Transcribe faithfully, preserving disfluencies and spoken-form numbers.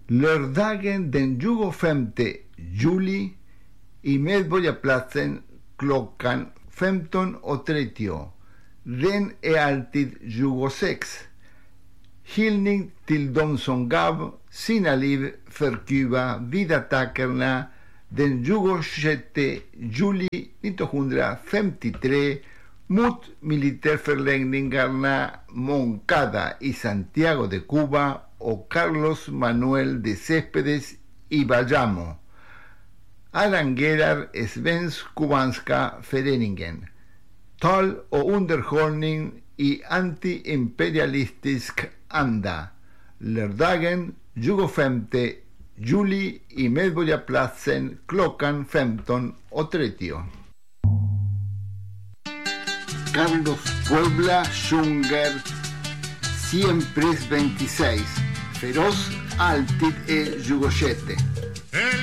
Lördagen den tjugofemte juli i Medborgarplatsen klockan femton och trettio. Den är alltid tjugosex. Hyllning till de som gav sina liv för Kuba vid attackerna den tjugosjätte juli nittonhundrafemtiotre mot militärförläggningarna Moncada i Santiago de Cuba och Carlos Manuel de Céspedes i Bayamo. Arrangerar Svensk-Kubanska föreningen. Tal och underhållning i antiimperialistisk anda. Lördagen tjugofemte juli i Medborgarplatsen klockan femton och trettio. Carlos Puebla sjunger Siempre es veintiséis, feroz alltid är tjugosjätte.